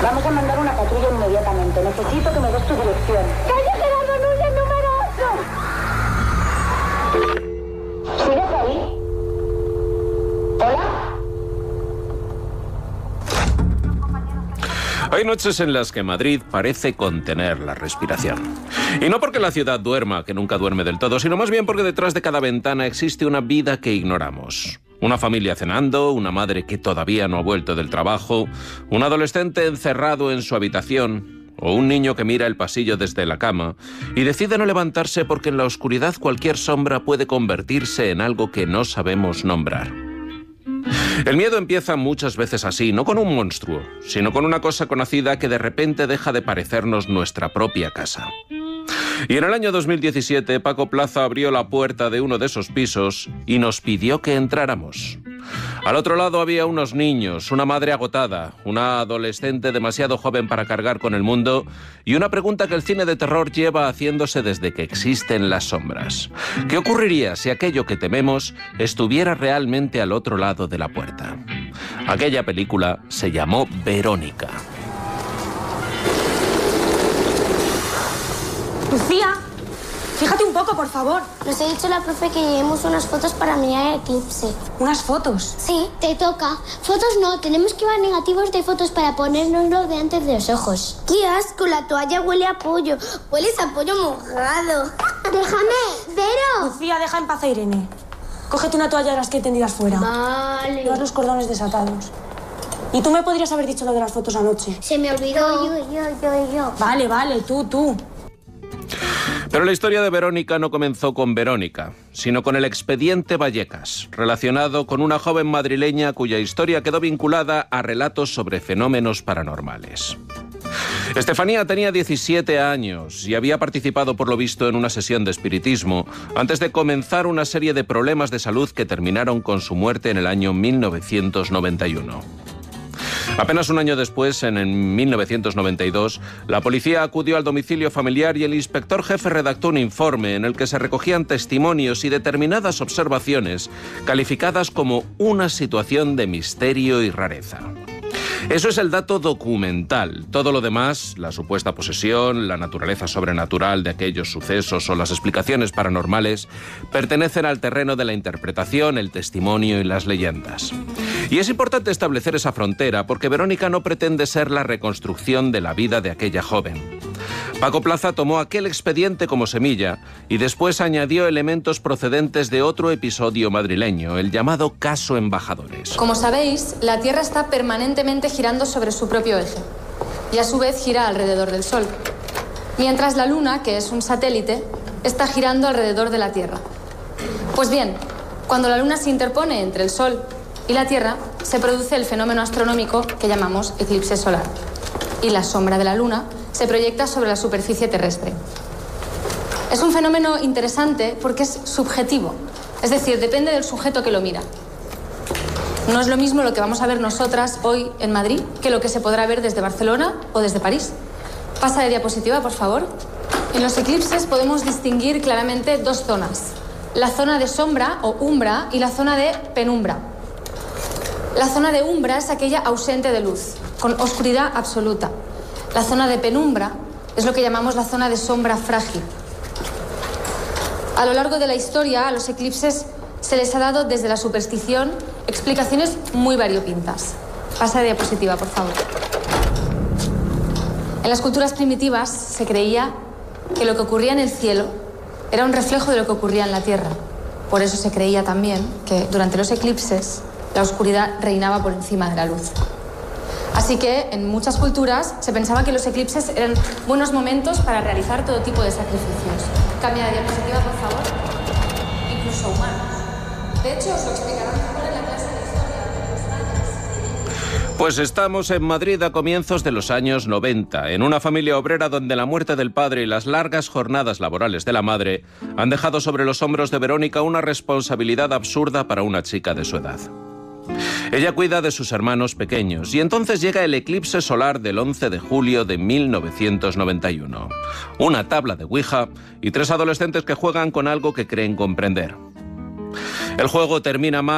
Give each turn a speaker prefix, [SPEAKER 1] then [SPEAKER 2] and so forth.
[SPEAKER 1] Vamos a mandar una patrulla inmediatamente. Necesito que me des tu dirección. ¡Calle Gerardo Núñez, número 8! ¿Sigues ahí? ¿Hola?
[SPEAKER 2] Hay noches en las que Madrid parece contener la respiración. Y no porque la ciudad duerma, que nunca duerme del todo, sino más bien porque detrás de cada ventana existe una vida que ignoramos. Una familia cenando, una madre que todavía no ha vuelto del trabajo, un adolescente encerrado en su habitación, o un niño que mira el pasillo desde la cama y decide no levantarse porque en la oscuridad cualquier sombra puede convertirse en algo que no sabemos nombrar. El miedo empieza muchas veces así, no con un monstruo, sino con una cosa conocida que de repente deja de parecernos nuestra propia casa. Y en el año 2017, Paco Plaza abrió la puerta de uno de esos pisos y nos pidió que entráramos. Al otro lado había unos niños, una madre agotada, una adolescente demasiado joven para cargar con el mundo y una pregunta que el cine de terror lleva haciéndose desde que existen las sombras. ¿Qué ocurriría si aquello que tememos estuviera realmente al otro lado de la puerta? Aquella película se llamó Verónica.
[SPEAKER 3] Lucía, fíjate un poco, por favor.
[SPEAKER 4] Nos ha dicho la profe que llevemos unas fotos para mirar el eclipse.
[SPEAKER 3] ¿Unas fotos?
[SPEAKER 4] Sí, te toca. Fotos no, tenemos que llevar negativos de fotos para ponérnoslo delante de los ojos. ¡Qué asco! La toalla huele a pollo. Hueles a pollo mojado. ¡Déjame, Vero!
[SPEAKER 3] Lucía, deja en paz a Irene. Cógete una toalla de las que hay tendidas fuera.
[SPEAKER 4] Vale.
[SPEAKER 3] Llevas los cordones desatados. Y tú me podrías haber dicho lo de las fotos anoche.
[SPEAKER 4] Se me olvidó. Yo.
[SPEAKER 3] Vale, tú.
[SPEAKER 2] Pero la historia de Verónica no comenzó con Verónica, sino con el expediente Vallecas, relacionado con una joven madrileña cuya historia quedó vinculada a relatos sobre fenómenos paranormales. Estefanía tenía 17 años y había participado por lo visto en una sesión de espiritismo antes de comenzar una serie de problemas de salud que terminaron con su muerte en el año 1991. Apenas un año después, en 1992, la policía acudió al domicilio familiar y el inspector jefe redactó un informe en el que se recogían testimonios y determinadas observaciones calificadas como una situación de misterio y rareza. Eso es el dato documental. Todo lo demás, la supuesta posesión, la naturaleza sobrenatural de aquellos sucesos o las explicaciones paranormales, pertenecen al terreno de la interpretación, el testimonio y las leyendas. Y es importante establecer esa frontera porque Verónica no pretende ser la reconstrucción de la vida de aquella joven. Paco Plaza tomó aquel expediente como semilla y después añadió elementos procedentes de otro episodio madrileño, el llamado caso Embajadores.
[SPEAKER 5] Como sabéis, la Tierra está permanentemente girando sobre su propio eje y a su vez gira alrededor del Sol, mientras la Luna, que es un satélite, está girando alrededor de la Tierra. Pues bien, cuando la Luna se interpone entre el Sol y la Tierra, se produce el fenómeno astronómico que llamamos eclipse solar, y la sombra de la Luna se proyecta sobre la superficie terrestre. Es un fenómeno interesante porque es subjetivo, es decir, depende del sujeto que lo mira. No es lo mismo lo que vamos a ver nosotras hoy en Madrid que lo que se podrá ver desde Barcelona o desde París. Pasa de diapositiva, por favor. En los eclipses podemos distinguir claramente dos zonas: la zona de sombra o umbra y la zona de penumbra. La zona de umbra es aquella ausente de luz, con oscuridad absoluta. La zona de penumbra es lo que llamamos la zona de sombra frágil. A lo largo de la historia, a los eclipses se les ha dado desde la superstición explicaciones muy variopintas. Pasa de diapositiva, por favor. En las culturas primitivas se creía que lo que ocurría en el cielo era un reflejo de lo que ocurría en la tierra. Por eso se creía también que durante los eclipses la oscuridad reinaba por encima de la luz. Así que en muchas culturas se pensaba que los eclipses eran buenos momentos para realizar todo tipo de sacrificios. Cambia de diapositiva, por favor. Incluso humanos. De hecho, os lo explicarán mejor en la clase de historia de los mayas.
[SPEAKER 2] Pues estamos en Madrid a comienzos de los años 90, en una familia obrera donde la muerte del padre y las largas jornadas laborales de la madre han dejado sobre los hombros de Verónica una responsabilidad absurda para una chica de su edad. Ella cuida de sus hermanos pequeños y entonces llega el eclipse solar del 11 de julio de 1991. Una tabla de Ouija y 3 adolescentes que juegan con algo que creen comprender. El juego termina mal.